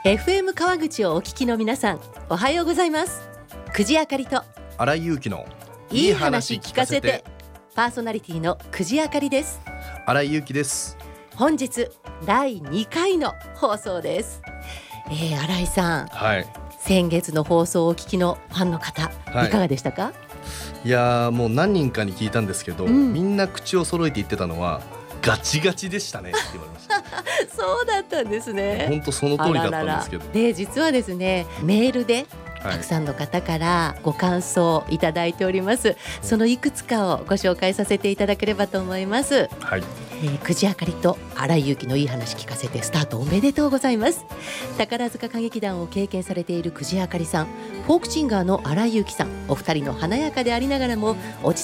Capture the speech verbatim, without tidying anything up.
エフエム 川口をお聞きの皆さん、おはようございます。久慈あかりと新井裕樹のいい話聞かせて、パーソナリティの久慈あかりです。 新井裕樹です。 本日だいにかいの放送です。えー、新井さん、 はい、 先月の放送をお聞きのファンの方、はい、いかがでしたか？ いやもう何人かに聞いたんですけど、うん、みんな口を揃えて言ってたのはガチガチでしたねって言われましたそうだったんですね。 本当その通りだったんですけど、 で実はですね、メールでたくさんの方からご感想いただいております、はい、そのいくつかをご紹介させていただければと思います、 はい。 えー、久慈あかりと新井裕樹のいい話聞かせてスタートおめでとうございます。宝塚歌劇団を経験されている久慈あかりさん、フォークシンガーの新井裕樹さん、お二人の華やかでありながらも落ち